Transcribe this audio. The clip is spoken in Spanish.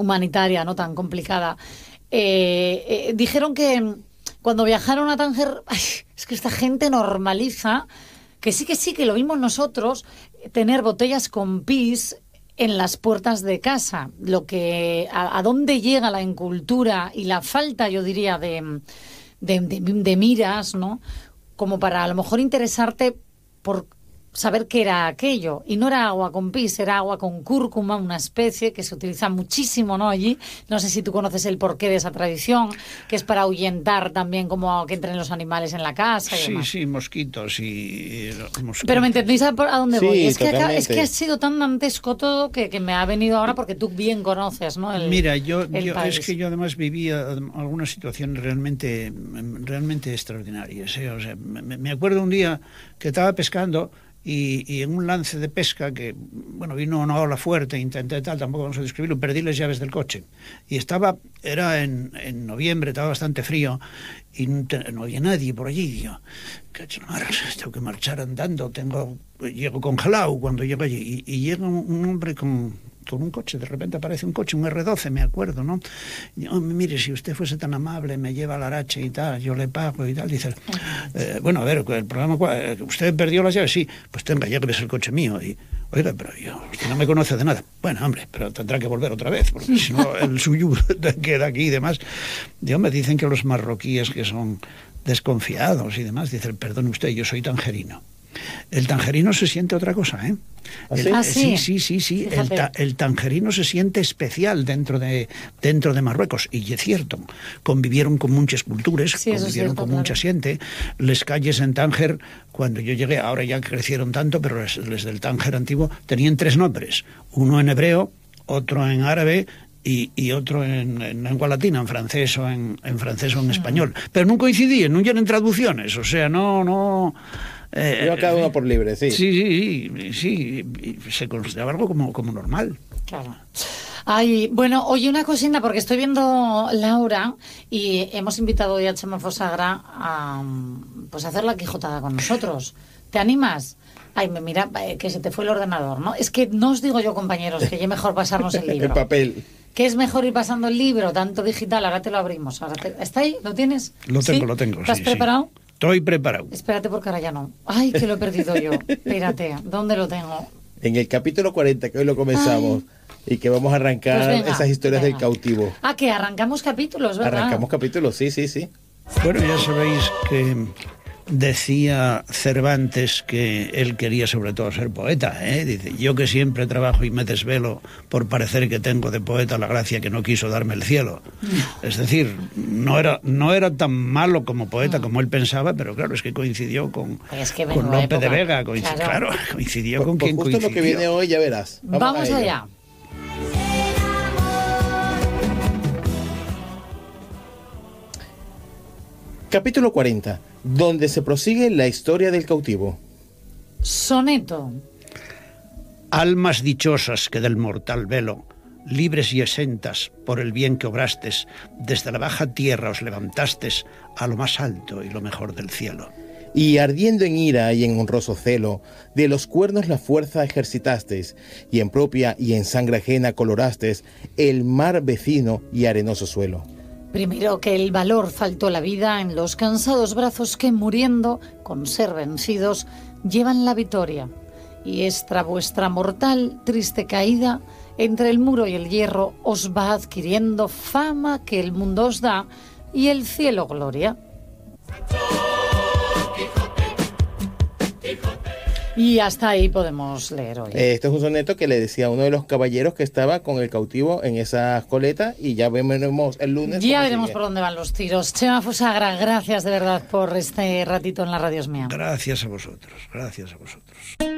humanitaria, ¿no?, tan complicada. Dijeron que cuando viajaron a Tánger, es que esta gente normaliza, que sí, que lo vimos nosotros, tener botellas con pis en las puertas de casa. Lo que a dónde llega la incultura y la falta, yo diría, de miras, ¿no?, como para a lo mejor interesarte por saber qué era aquello. Y no era agua con pis, era agua con cúrcuma, una especie que se utiliza muchísimo, ¿no?, allí. No sé si tú conoces el porqué de esa tradición, que es para ahuyentar también como que entren los animales en la casa y demás. Sí, mosquitos y mosquitos. Pero ¿me entendéis a dónde voy? Sí, Es que totalmente. ha sido tan dantesco todo que me ha venido ahora porque tú bien conoces, ¿no? Mira, el país. es que yo además vivía algunas situaciones realmente extraordinarias, ¿eh? O sea, me acuerdo un día que estaba pescando y en un lance de pesca que, bueno, vino una ola fuerte, intenté tal, tampoco vamos a describirlo, perdí las llaves del coche. Y era en noviembre, estaba bastante frío y no había nadie por allí. Y yo, tengo que marchar andando, llego congelado cuando llego allí. Y llega un hombre con un coche, de repente aparece un coche, un R12, me acuerdo, ¿no? Y, mire, si usted fuese tan amable, me lleva al Arache y tal, yo le pago y tal. Dice, bueno, a ver, el problema, ¿usted perdió las llaves? Sí, pues tenga, llévese el coche mío. Y, oiga, pero usted no me conoce de nada. Bueno, hombre, pero tendrá que volver otra vez, porque si no, el suyo queda aquí y demás. Digo, me dicen que los marroquíes, que son desconfiados y demás, dicen, perdone usted, yo soy tangerino. El tangerino se siente otra cosa, ¿eh? Sí. El tangerino se siente especial dentro de Marruecos, y es cierto, convivieron con muchas culturas, convivieron con mucha gente. Les calles en Tánger, cuando yo llegué, ahora ya crecieron tanto, pero les del Tánger antiguo tenían 3 nombres, uno en hebreo, otro en árabe y otro en lengua latina, en francés o en español, pero no coincidían, no eran traducciones, o sea, no Iba cada uno por libre, sí. Sí, se consideraba algo como normal. Claro. Ay, bueno, oye, una cosita, porque estoy viendo Laura y hemos invitado hoy a Chema Fosagra a hacer la Quijotada con nosotros. ¿Te animas? Ay, me mira, que se te fue el ordenador, ¿no? Es que no os digo yo, compañeros, que ya mejor pasarnos el libro. El papel. Que es mejor ir pasando el libro, tanto digital, ahora te lo abrimos. ¿Está ahí? ¿Lo tienes? Lo tengo. ¿Estás preparado? Sí. Estoy preparado. Espérate, porque ahora ya no. Ay, que lo he perdido yo. Espérate, ¿dónde lo tengo? En el capítulo 40, que hoy lo comenzamos. Ay. Y que vamos a arrancar esas historias del cautivo. Ah, que arrancamos capítulos, ¿verdad? Arrancamos capítulos, sí. Bueno, ya sabéis que decía Cervantes que él quería sobre todo ser poeta, ¿eh? Dice, yo que siempre trabajo y me desvelo por parecer que tengo de poeta la gracia que no quiso darme el cielo. Es decir, no era tan malo como poeta como él pensaba, pero claro, es que coincidió con Lope de Vega, coincidió con quien justo coincidió. Lo que viene hoy, ya verás. Vamos allá. Capítulo 40, donde se prosigue la historia del cautivo. Soneto. Almas dichosas que del mortal velo, libres y exentas por el bien que obrastes, desde la baja tierra os levantastes a lo más alto y lo mejor del cielo. Y ardiendo en ira y en honroso celo, de los cuernos la fuerza ejercitastes, y en propia y en sangre ajena colorastes el mar vecino y arenoso suelo. Primero que el valor faltó la vida en los cansados brazos que muriendo, con ser vencidos, llevan la victoria. Y esta vuestra mortal, triste caída, entre el muro y el hierro os va adquiriendo fama que el mundo os da y el cielo gloria. Y hasta ahí podemos leer hoy. Esto es un soneto que le decía a uno de los caballeros que estaba con el cautivo en esas coletas, y ya veremos el lunes. Ya veremos por dónde van los tiros. Chema Fosagra, gracias de verdad por este ratito en la Radio Es Mía. Gracias a vosotros.